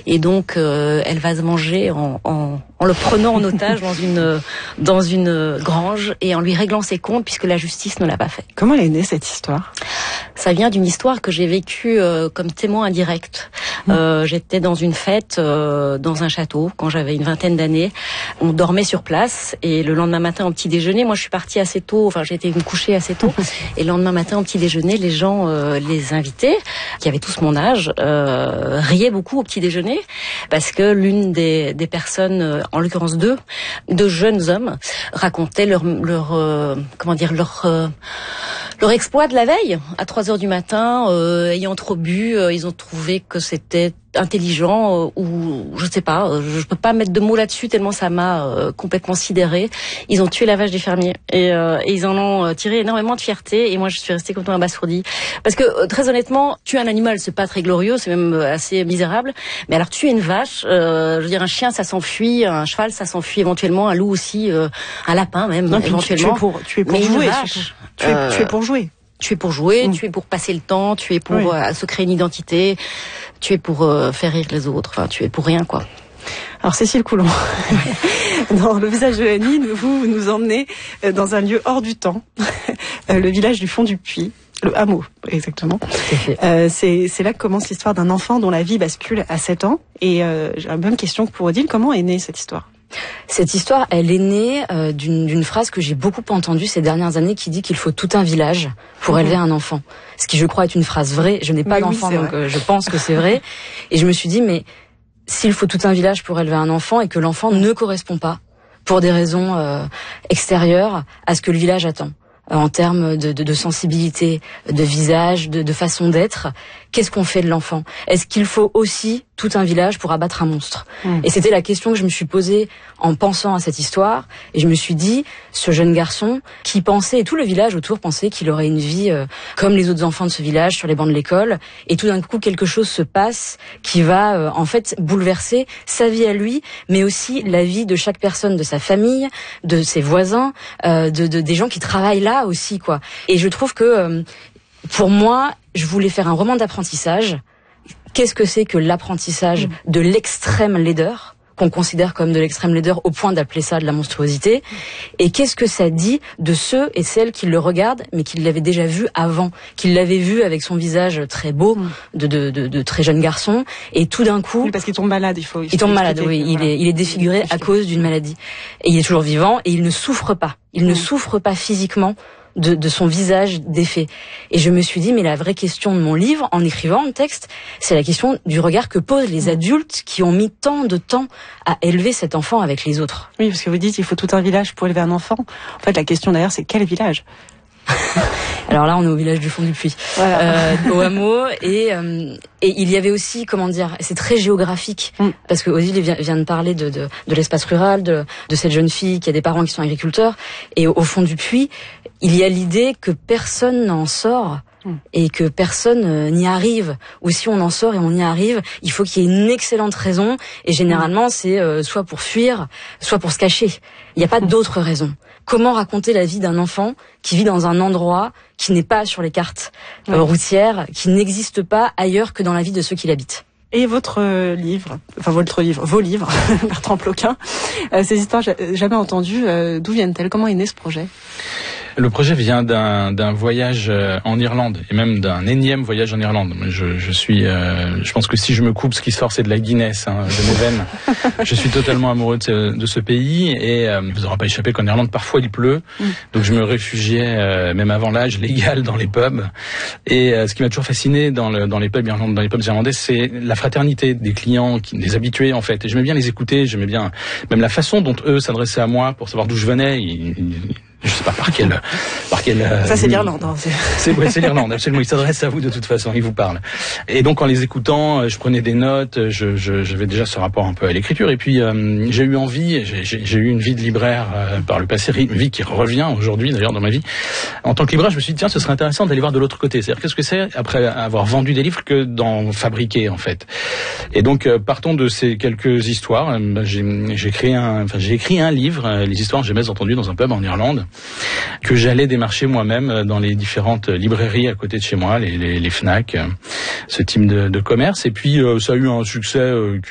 et donc elle va se venger en le prenant en otage dans une grange et en lui réglant ses comptes puisque la justice ne l'a pas fait. Comment elle est née cette histoire ? Ça vient d'une histoire que j'ai vécue comme témoin indirect. J'étais dans une fête dans un château quand j'avais une vingtaine d'années. On dormait sur place et le lendemain matin au petit déjeuner, moi je suis partie assez tôt, enfin j'ai été me coucher assez tôt et le lendemain matin au petit déjeuner, les gens, les invités, qui avaient tous mon âge, riaient beaucoup au petit déjeuner parce que l'une des personnes, en l'occurrence deux jeunes hommes, racontaient leur exploit de la veille à 3h du matin, ayant trop bu, ils ont trouvé que c'était intelligent ou je sais pas, je peux pas mettre de mots là-dessus tellement ça m'a complètement sidérée. Ils ont tué la vache du fermier et ils en ont tiré énormément de fierté et moi je suis restée complètement abasourdie parce que très honnêtement, tuer un animal c'est pas très glorieux, c'est même assez misérable, mais alors tuer une vache, je veux dire un chien ça s'enfuit, un cheval ça s'enfuit éventuellement, un loup aussi, un lapin même non, éventuellement. Tu es pour jouer. Tu es pour jouer. Tu es pour jouer, tu es pour passer le temps, tu es pour se créer une identité, tu es pour faire rire les autres, enfin tu es pour rien quoi. Alors Cécile Coulon, dans Le visage de Annie, vous nous emmenez dans un lieu hors du temps, le village du fond du puits. Le hameau, exactement. C'est là que commence l'histoire d'un enfant dont la vie bascule à 7 ans. Et j'ai la même question que pour Odile, comment est née cette histoire ? Cette histoire, elle est née d'une phrase que j'ai beaucoup entendue ces dernières années qui dit qu'il faut tout un village pour élever un enfant. Ce qui, je crois, est une phrase vraie. Je n'ai pas d'enfant, donc je pense que c'est vrai. Et je me suis dit, mais s'il faut tout un village pour élever un enfant et que l'enfant ne correspond pas pour des raisons extérieures à ce que le village attend, en termes de sensibilité, de visage, de façon d'être, qu'est-ce qu'on fait de l'enfant ? Est-ce qu'il faut aussi tout un village pour abattre un monstre ? Et c'était la question que je me suis posée en pensant à cette histoire. Et je me suis dit, ce jeune garçon qui pensait, et tout le village autour pensait qu'il aurait une vie comme les autres enfants de ce village sur les bancs de l'école. Et tout d'un coup, quelque chose se passe qui va en fait bouleverser sa vie à lui, mais aussi la vie de chaque personne, de sa famille, de ses voisins, des gens qui travaillent là aussi, quoi. Et je trouve que pour moi, je voulais faire un roman d'apprentissage. Qu'est-ce que c'est que l'apprentissage de l'extrême laideur, qu'on considère comme de l'extrême laideur au point d'appeler ça de la monstruosité, et qu'est-ce que ça dit de ceux et celles qui le regardent, mais qui l'avaient déjà vu avant, qui l'avaient vu avec son visage très beau, de très jeune garçon, et tout d'un coup... Oui, parce qu'il tombe malade, il tombe malade, oui, il est défiguré à cause d'une maladie. Et il est toujours vivant, et il ne souffre pas. Il ne souffre pas physiquement de son visage défait. Et je me suis dit, mais la vraie question de mon livre, en écrivant le texte, c'est la question du regard que posent les adultes qui ont mis tant de temps à élever cet enfant avec les autres. Oui, parce que vous dites, il faut tout un village pour élever un enfant. En fait, la question d'ailleurs, c'est quel village ? Alors là, on est au village du fond du puits, au hameau, et il y avait aussi, comment dire, c'est très géographique, parce que Odile vient de parler de l'espace rural, de cette jeune fille qui a des parents qui sont agriculteurs, et au fond du puits, il y a l'idée que personne n'en sort et que personne n'y arrive. Ou si on en sort et on y arrive, il faut qu'il y ait une excellente raison, et généralement c'est soit pour fuir, soit pour se cacher. Il n'y a pas d'autre raison. Comment raconter la vie d'un enfant qui vit dans un endroit qui n'est pas sur les cartes routières, qui n'existe pas ailleurs que dans la vie de ceux qui l'habitent? Et vos livres, Bertrand Ploquin, ces histoires jamais entendues, d'où viennent-elles? Comment est né ce projet? Le projet vient d'un voyage en Irlande, et même d'un énième voyage en Irlande. Je pense que si je me coupe, ce qui sort, c'est de la Guinness, de mes veines. Je suis totalement amoureux de ce pays, et il vous aura pas échappé qu'en Irlande, parfois il pleut. Donc je me réfugiais, même avant l'âge légal, dans les pubs. Et ce qui m'a toujours fasciné dans les pubs irlandais, c'est la fraternité des clients, des habitués, en fait. Et j'aimais bien les écouter, j'aimais bien même la façon dont eux s'adressaient à moi pour savoir d'où je venais. Je sais pas par quel. Ça c'est l'Irlande. Hein, c'est l'Irlande, absolument. Ils s'adressent à vous de toute façon, ils vous parlent. Et donc en les écoutant, je prenais des notes. J'avais déjà ce rapport un peu à l'écriture. Et puis j'ai eu envie. J'ai eu une vie de libraire par le passé, une vie qui revient aujourd'hui d'ailleurs dans ma vie. En tant que libraire, je me suis dit tiens, ce serait intéressant d'aller voir de l'autre côté. C'est-à-dire qu'est-ce que c'est après avoir vendu des livres que d'en fabriquer en fait. Et donc partons de ces quelques histoires. J'ai écrit un livre, les histoires que j'ai jamais entendues dans un pub en Irlande, que j'allais démarcher moi-même dans les différentes librairies à côté de chez moi, les FNAC, ce type de commerce. Et puis ça a eu un succès